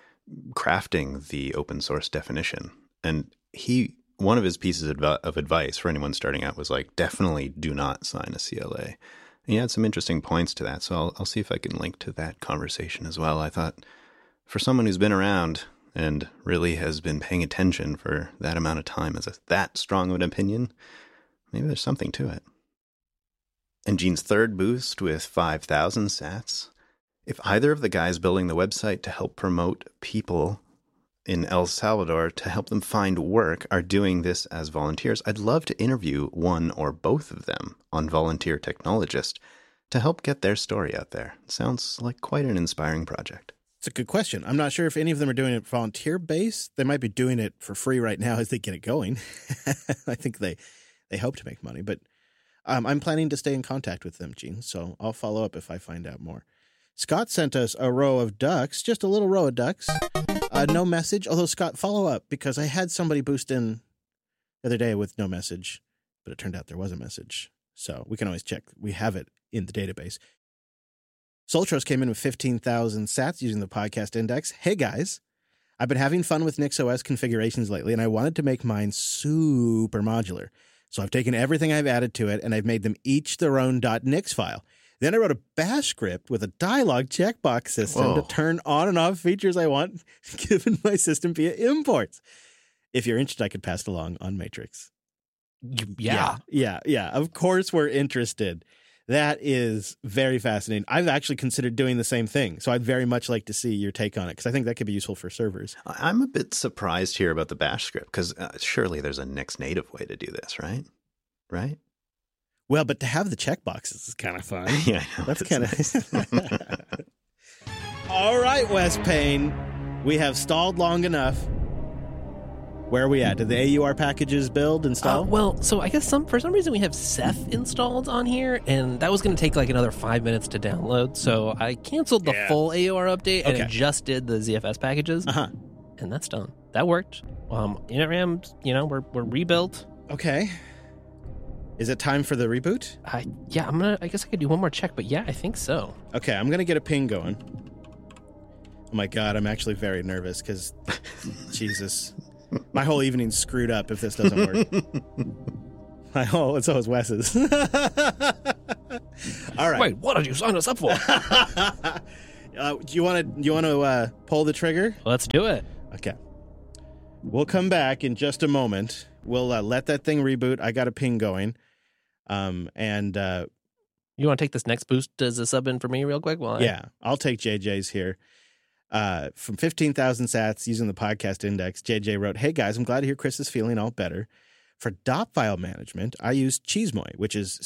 crafting the open source definition. And one of his pieces of advice for anyone starting out was like, definitely do not sign a CLA. And he had some interesting points to that. So I'll see if I can link to that conversation as well. I thought for someone who's been around and really has been paying attention for that amount of time as that strong of an opinion, maybe there's something to it. And Gene's third boost with 5,000 sats. If either of the guys building the website to help promote people in El Salvador to help them find work are doing this as volunteers, I'd love to interview one or both of them on Volunteer Technologist to help get their story out there. It sounds like quite an inspiring project. It's a good question. I'm not sure if any of them are doing it volunteer-based. They might be doing it for free right now as they get it going. I think they hope to make money, but I'm planning to stay in contact with them, Gene, so I'll follow up if I find out more. Scott sent us a row of ducks, just a little row of ducks. No message, although Scott, follow up, because I had somebody boost in the other day with no message, but it turned out there was a message. So we can always check. We have it in the database. Soltros came in with 15,000 sats using the podcast index. Hey, guys. I've been having fun with NixOS configurations lately, and I wanted to make mine super modular. So I've taken everything I've added to it, and I've made them each their own .nix file. Then I wrote a bash script with a dialog checkbox system to turn on and off features I want given my system via imports. If you're interested, I could pass it along on Matrix. Yeah. Of course we're interested. That is very fascinating. I've actually considered doing the same thing. So I'd very much like to see your take on it because I think that could be useful for servers. I'm a bit surprised here about the bash script because surely there's a Nix native way to do this, right? Right? Well, but to have the checkboxes is kind of fun. Yeah, I know. That's kind of nice. All right, Wes Payne. We have stalled long enough. Where are we at? Did the AUR packages build, install? Well, so I guess for some reason we have Ceph installed on here, and that was going to take like another 5 minutes to download. So I canceled the full AUR update and it just did the ZFS packages. And that's done. That worked. InitRam, we're rebuilt. Okay. Is it time for the reboot? I guess I could do one more check, but yeah, I think so. Okay, I'm going to get a ping going. Oh my God, I'm actually very nervous because, Jesus, my whole evening's screwed up if this doesn't work. So is Wes's. All right. Wait, what did you sign us up for? Do you want to pull the trigger? Let's do it. Okay. We'll come back in just a moment. We'll let that thing reboot. I got a ping going. And you want to take this next boost as a sub in for me real quick? Yeah, I'll take JJ's here. From 15,000 sats using the podcast index, JJ wrote, "Hey guys, I'm glad to hear Chris is feeling all better. For dot file management, I use Cheesemoy, which is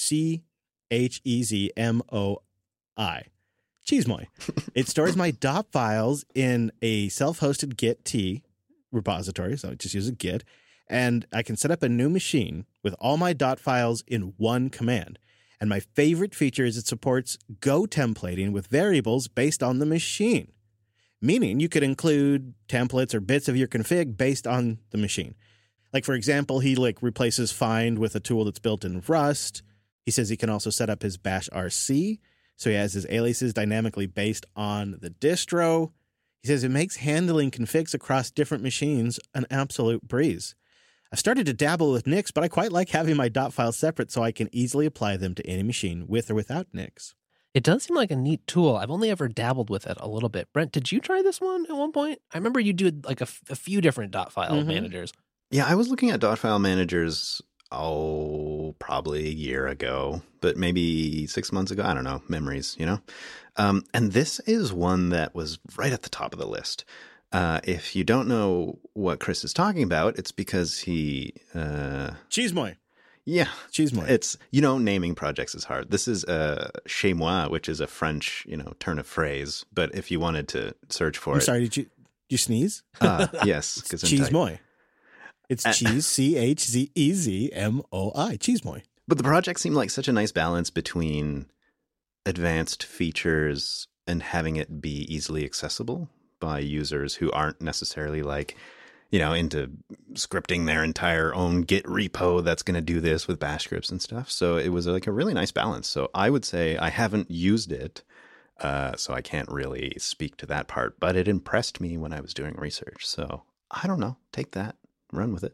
CHEZMOI. Cheesemoy. It stores my dot files in a self-hosted Git repository, so I just use a Git, and I can set up a new machine with all my dot files in one command. And my favorite feature is it supports Go templating with variables based on the machine, meaning you could include templates or bits of your config based on the machine. Like, for example, he replaces find with a tool that's built in Rust. He says he can also set up his bash RC, so he has his aliases dynamically based on the distro. He says it makes handling configs across different machines an absolute breeze. I've started to dabble with Nix, but I quite like having my dot files separate so I can easily apply them to any machine with or without Nix." It does seem like a neat tool. I've only ever dabbled with it a little bit. Brent, did you try this one at one point? I remember you did like a few different dot file managers. Yeah, I was looking at dot file managers, probably a year ago, but maybe 6 months ago. I don't know, memories, And this is one that was right at the top of the list. If you don't know what Chris is talking about, it's because he... Cheesemoy. Yeah. Cheesemoy. It's, naming projects is hard. This is chez moi, which is a French, turn of phrase. But if you wanted to search for I'm sorry, did you sneeze? Yes. It's Cheesemoy. It's cheese, CHEZMOI, Cheesemoy. But the project seemed like such a nice balance between advanced features and having it be easily accessible by users who aren't necessarily into scripting their entire own Git repo that's going to do this with bash scripts and stuff. So it was a really nice balance. So I would say I haven't used it, so I can't really speak to that part, but it impressed me when I was doing research. So I don't know, take that, run with it.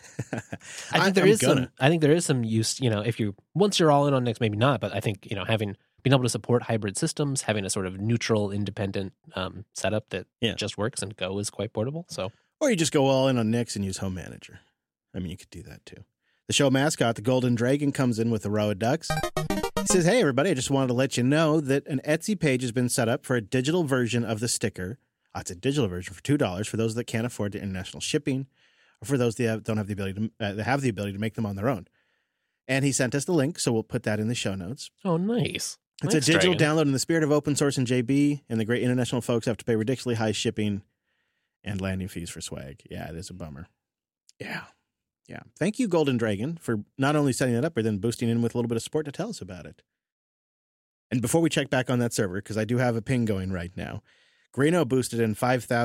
I think there is some use, if once you're all in on Nix, maybe not, but I think, being able to support hybrid systems, having a sort of neutral, independent setup that just works, and Go is quite portable. So, or you just go all in on Nix and use Home Manager. I mean, you could do that too. The show mascot, the Golden Dragon, comes in with a row of ducks. He says, "Hey everybody, I just wanted to let you know that an Etsy page has been set up for a digital version of the sticker. It's a digital version for $2 for those that can't afford the international shipping, or for those that don't have the ability to make them on their own." And he sent us the link, so we'll put that in the show notes. Oh, nice. It's a digital download in the spirit of open source and JB, and the great international folks have to pay ridiculously high shipping and landing fees for swag. Yeah, it is a bummer. Yeah. Thank you, Golden Dragon, for not only setting it up, but then boosting in with a little bit of support to tell us about it. And before we check back on that server, because I do have a ping going right now, Grano boosted in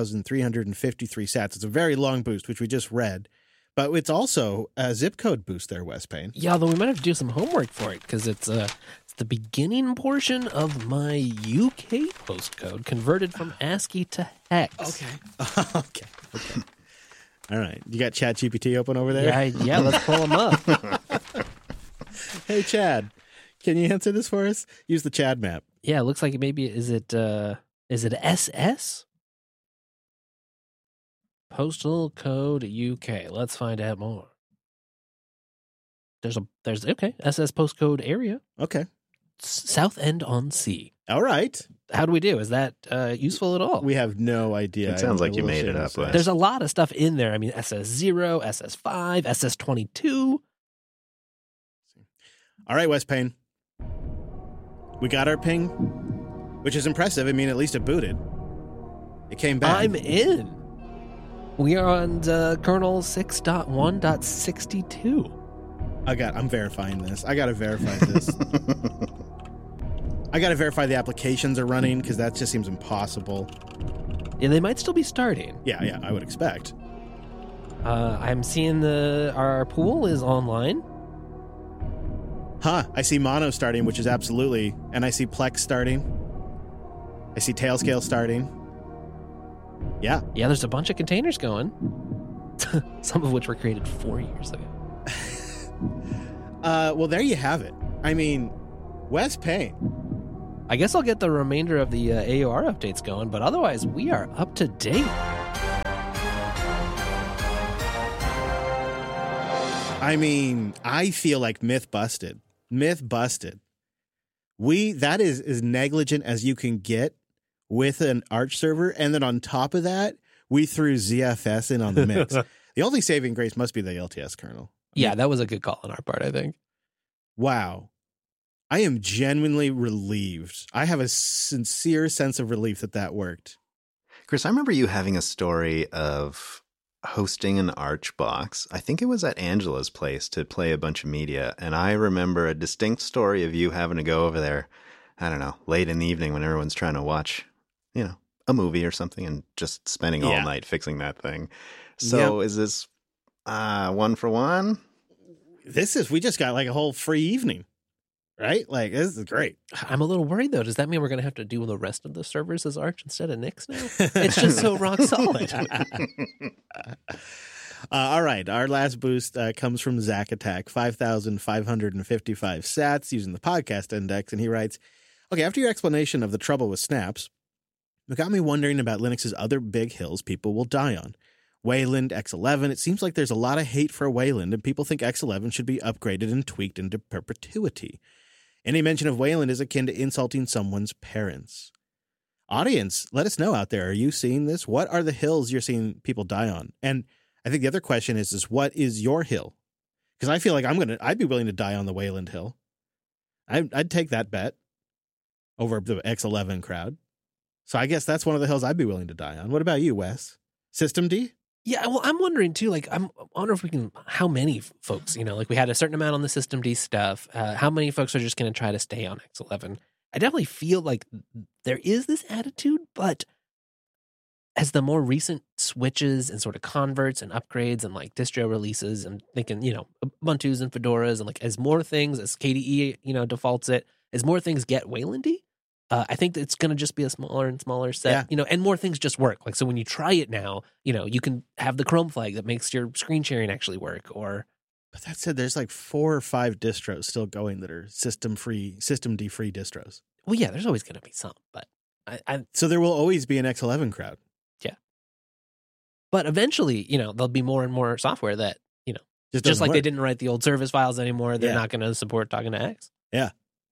5,353 sats. It's a very long boost, which we just read. But it's also a zip code boost there, Wes Payne. Yeah, although we might have to do some homework for it, because it's the beginning portion of my UK postcode converted from ASCII to hex. Okay. All right. You got ChatGPT open over there? Yeah, let's pull them up. Hey, Chad, can you answer this for us? Use the Chad map. Yeah, it looks like maybe, is it SS? Postal code UK. Let's find out more. There's SS postcode area. Okay. Southend-on-Sea. All right. How do we do? Is that useful at all? We have no idea. It sounds like you made it up. There's a lot of stuff in there. I mean, SS0, SS5, SS22. All right, Wes Payne. We got our ping, which is impressive. I mean, at least it booted. It came back. I'm in. We are on kernel 6.1.62. I'm verifying this. I got to verify this. I got to verify the applications are running, because that just seems impossible. Yeah, they might still be starting. Yeah, I would expect. I'm seeing our pool is online. I see Mono starting, which is absolutely, and I see Plex starting. I see Tailscale starting. Yeah, there's a bunch of containers going. Some of which were created 4 years ago. Well, there you have it. I mean, Wes Payne, I guess I'll get the remainder of the AOR updates going, but otherwise we are up to date. I mean, I feel like myth busted. Myth busted. That is as negligent as you can get with an Arch server, and then on top of that, we threw ZFS in on the mix. The only saving grace must be the LTS kernel. Yeah, that was a good call on our part, I think. Wow. I am genuinely relieved. I have a sincere sense of relief that worked. Chris, I remember you having a story of hosting an Arch box. I think it was at Angela's place to play a bunch of media. And I remember a distinct story of you having to go over there, I don't know, late in the evening when everyone's trying to watch, a movie or something and just spending all night fixing that thing. So is this 1 for 1? We just got like a whole free evening. Right? Like, this is great. I'm a little worried, though. Does that mean we're going to have to do the rest of the servers as Arch instead of Nix now? It's just so rock solid. All right. Our last boost comes from Zack Attack, 5,555 sats using the podcast index. And he writes, okay, after your explanation of the trouble with snaps, it got me wondering about Linux's other big hills people will die on. Wayland, X11. It seems like there's a lot of hate for Wayland, and people think X11 should be upgraded and tweaked into perpetuity. Any mention of Wayland is akin to insulting someone's parents. Audience, let us know out there. Are you seeing this? What are the hills you're seeing people die on? And I think the other question is what is your hill? Because I feel like I'd be willing to die on the Wayland hill. I'd take that bet over the X11 crowd. So I guess that's one of the hills I'd be willing to die on. What about you, Wes? System D? Yeah, well, I'm wondering too, I wonder if we can, how many folks, we had a certain amount on the System D stuff. How many folks are just going to try to stay on X11? I definitely feel like there is this attitude, but as the more recent switches and sort of converts and upgrades and distro releases and thinking, Ubuntu's and Fedoras and as more things, as KDE, defaults it, as more things get Waylandy, I think that it's going to just be a smaller and smaller set, and more things just work. So when you try it now, you can have the Chrome flag that makes your screen sharing actually work. But that said, there's 4 or 5 distros still going that are system D free distros. Well, yeah, there's always going to be some, but so there will always be an X11 crowd. Yeah, but eventually, there'll be more and more software that just like work. They didn't write the old service files anymore. They're not going to support talking to X. Yeah.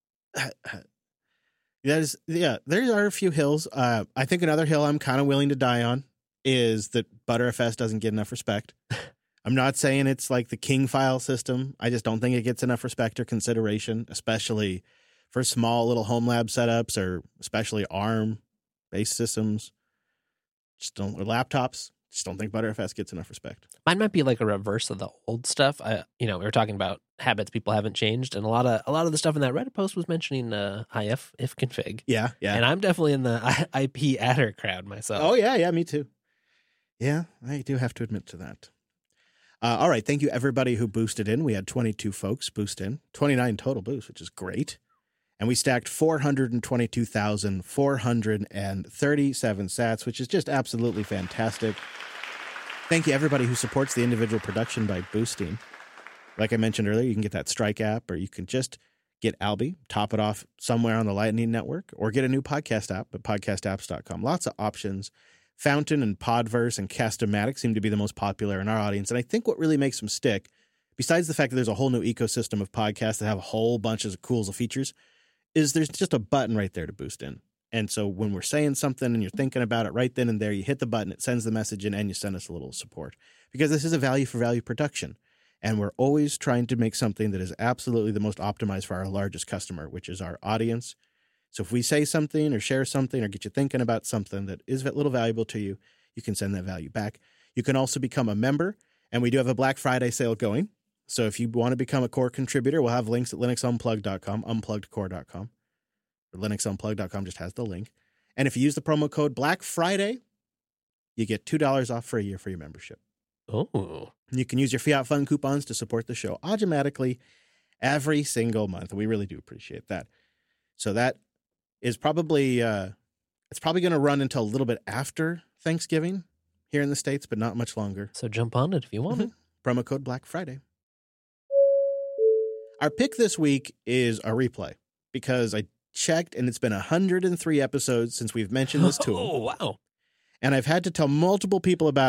There are a few hills. I think another hill I'm kind of willing to die on is that Btrfs doesn't get enough respect. I'm not saying it's like the King file system. I just don't think it gets enough respect or consideration, especially for small little home lab setups or especially ARM-based systems. Or laptops. Just don't think Btrfs gets enough respect. Mine might be a reverse of the old stuff. We were talking about habits people haven't changed, and a lot of the stuff in that Reddit post was mentioning ifconfig. Yeah. And I'm definitely in the IP adder crowd myself. Oh yeah, me too. Yeah, I do have to admit to that. All right, thank you everybody who boosted in. We had 22 folks boost in, 29 total boosts, which is great. And we stacked 422,437 sats, which is just absolutely fantastic. Thank you, everybody who supports the individual production by boosting. Like I mentioned earlier, you can get that Strike app, or you can just get Alby, top it off somewhere on the Lightning Network, or get a new podcast app at podcastapps.com. Lots of options. Fountain and Podverse and Cast-O-Matic seem to be the most popular in our audience. And I think what really makes them stick, besides the fact that there's a whole new ecosystem of podcasts that have a whole bunch of cool features, is there's just a button right there to boost in. And so when we're saying something and you're thinking about it right then and there, you hit the button, it sends the message in, and you send us a little support. Because this is a value for value production. And we're always trying to make something that is absolutely the most optimized for our largest customer, which is our audience. So if we say something or share something or get you thinking about something that is a little valuable to you, you can send that value back. You can also become a member, and we do have a Black Friday sale going. So if you want to become a core contributor, we'll have links at linuxunplugged.com, unpluggedcore.com. Or linuxunplugged.com just has the link. And if you use the promo code Black Friday, you get $2 off for a year for your membership. Oh. You can use your Fiat Fund coupons to support the show automatically every single month. We really do appreciate that. So that is probably, it's probably going to run until a little bit after Thanksgiving here in the States, but not much longer. So jump on it if you want it. Promo code Black Friday. Our pick this week is a replay because I checked, and it's been 103 episodes since we've mentioned this tool. Oh, wow. And I've had to tell multiple people about